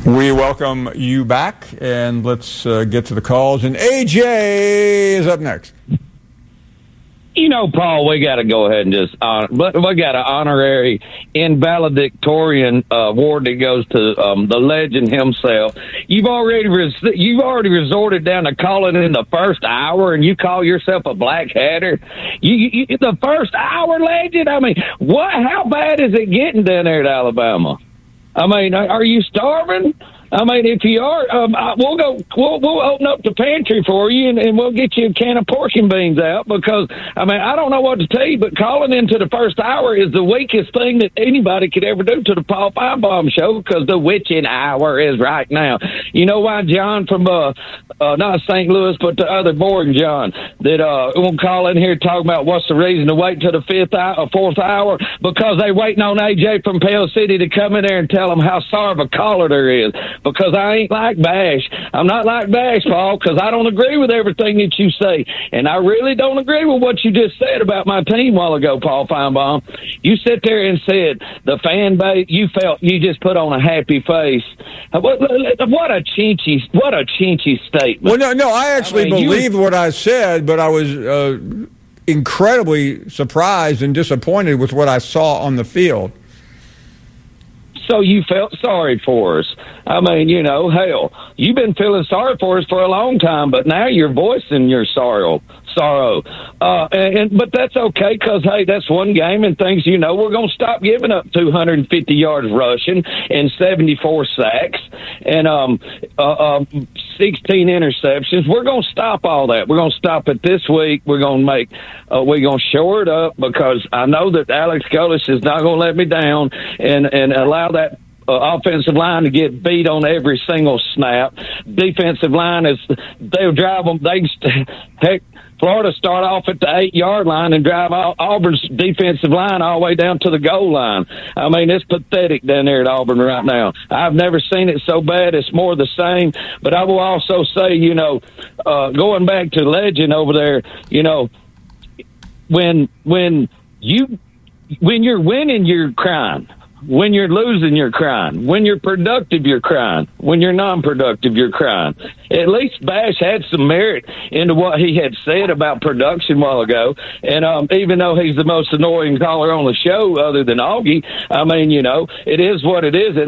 We welcome you back, and let's get to the calls. And AJ is up next. You know, Paul, we got to go ahead and just but we got an honorary invaledictorian award that goes to the legend himself. You've already resorted down to calling in the first hour, and you call yourself a black hatter. You the first hour legend. I mean, what? How bad is it getting down there at Alabama? I mean, are you starving? I mean, if you are, we'll open up the pantry for you, and we'll get you a can of pork and beans out, because, I mean, I don't know what to tell you, but calling into the first hour is the weakest thing that anybody could ever do to the Paul Finebaum show, because the witching hour is right now. You know why John from, not St. Louis, but the other boring John, that won't call in here talking about what's the reason to wait till the fourth hour? Because they waiting on AJ from Pale City to come in there and tell them how sorry of a caller there is. Because I ain't like Bash. I'm not like Bash, Paul, because I don't agree with everything that you say. And I really don't agree with what you just said about my team a while ago, Paul Finebaum. You sit there and said the fan base, you just put on a happy face. What a chinchy statement. Well, no, I actually believed what I said, but I was incredibly surprised and disappointed with what I saw on the field. So you felt sorry for us. I mean, you know, hell, you've been feeling sorry for us for a long time, but now you're voicing your sorrow. But that's okay, because, hey, that's one game, and things, you know, we're going to stop giving up 250 yards rushing and 74 sacks and 16 interceptions. We're going to stop all that. We're going to stop it this week. We're going to shore it up, because I know that Alex Golesh is not going to let me down and allow that offensive line to get beat on every single snap. Defensive line they'll drive them. Heck, Florida start off at the 8-yard line and drive Auburn's defensive line all the way down to the goal line. I mean, it's pathetic down there at Auburn right now. I've never seen it so bad. It's more the same. But I will also say, you know, going back to legend over there, you know, when you're winning, you're crying. When you're losing, you're crying. When you're productive, you're crying. When you're non-productive, you're crying. At least Bash had some merit into what he had said about production a while ago. And even though he's the most annoying caller on the show other than Augie, I mean, you know, it is what it is.